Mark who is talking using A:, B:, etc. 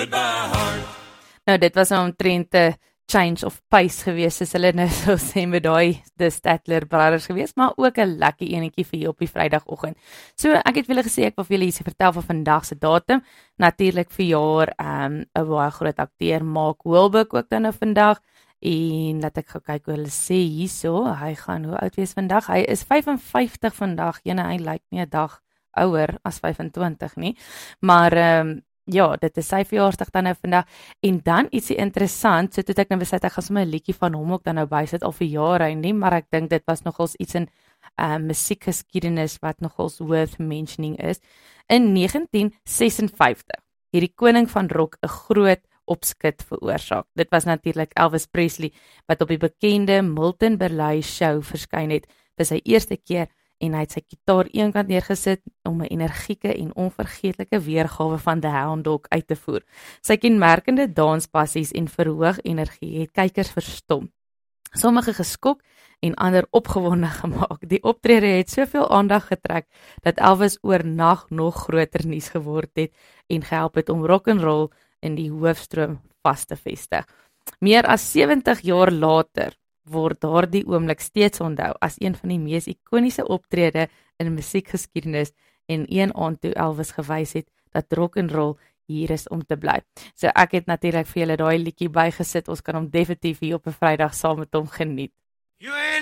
A: Nou, dit was omtrent 'n change of pace gewees, soos hulle nou sou sê met daai The Statler Brothers gewees, maar ook 'n lekker enetjie vir jou op die Vrydagoggend. So, ek het vir julle gesê, ek wil vir julle iets vertel van vandag se datum. Natuurlik verjaar 'n baie groot akteur, Mark Wahlberg, ook dan nou vandag. En laat ek gou kyk hoe hulle sê hierso, hy gaan hoe oud wees vandag? Hy is 55 vandag, hy lyk nie 'n dag ouer as 25 nie, maar ja, dit is sy verjaarsdag dan nou vandag, en dan ietsie interessant, so toe ek nou besluit, ek gaan sommer 'n liedjie van hom ook dan nou bysit, al vir jare nie, maar ek dink dit was nogals iets in musiekgeskiedenis wat nogals worth mentioning is. In 1956, hierdie koning van rock 'n groot opskud veroorsaak. Dit was natuurlik Elvis Presley, wat op die bekende Milton Berle show verskyn het, vir sy eerste keer, en hy het sy gitaar eenkant neergesit om 'n energieke en onvergeetlike weergawe van The Hound Dog uit te voer. Sy kenmerkende danspassies en verhoog energie het kykers verstom. Sommige geskok en ander opgewonde gemaak. Die optrede het soveel aandag getrek dat Elvis oornag nog groter nuus geword het en gehelp het om rock and roll in die hoofstroom vas te vestig. Meer as 70 jaar later word daardie oomblik steeds onthou as een van die mees ikoniese optrede in musiekgeskiedenis en een aand toe Elvis gewys het dat rock and roll hier is om te bly. So ek het natuurlik vir julle daai liedjie bygesit. Ons kan hom definitief hier op 'n Vrydag saam met hom geniet.